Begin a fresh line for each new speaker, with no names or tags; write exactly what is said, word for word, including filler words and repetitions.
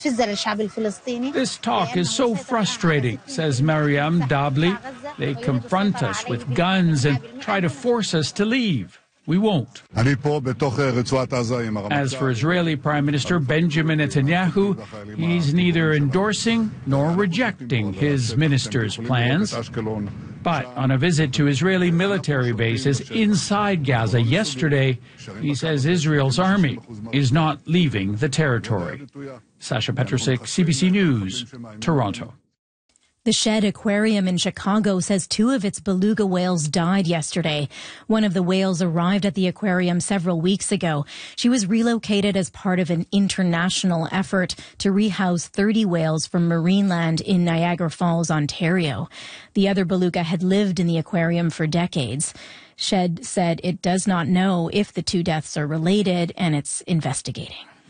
This talk is so frustrating, says Mariam Dabli. They confront us with guns and try to force us to leave. We won't. As for Israeli Prime Minister Benjamin Netanyahu, he's neither endorsing nor rejecting his minister's plans. But on a visit to Israeli military bases inside Gaza yesterday, he says Israel's army is not leaving the territory. Sasha Petrusik, C B C News, Toronto.
The Shedd Aquarium in Chicago says two of its beluga whales died yesterday. One of the whales arrived at the aquarium several weeks ago. She was relocated as part of an international effort to rehouse thirty whales from Marineland in Niagara Falls, Ontario. The other beluga had lived in the aquarium for decades. Shedd said it does not know if the two deaths are related, and it's investigating.